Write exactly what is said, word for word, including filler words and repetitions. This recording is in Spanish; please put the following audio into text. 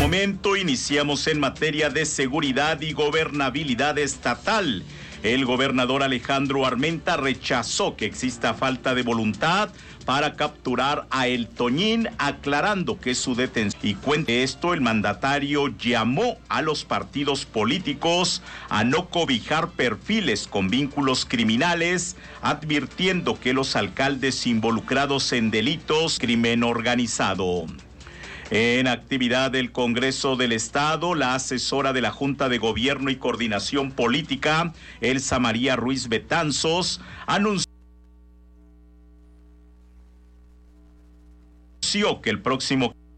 momento iniciamos en materia de seguridad y gobernabilidad estatal. El gobernador Alejandro Armenta rechazó que exista falta de voluntad para capturar a El Toñín, aclarando que su detención. Y cuente esto, el mandatario llamó a los partidos políticos a no cobijar perfiles con vínculos criminales, advirtiendo que los alcaldes involucrados en delitos, crimen organizado. En actividad del Congreso del Estado, la asesora de la Junta de Gobierno y Coordinación Política, Elsa María Ruiz Betanzos, anunció que el próximo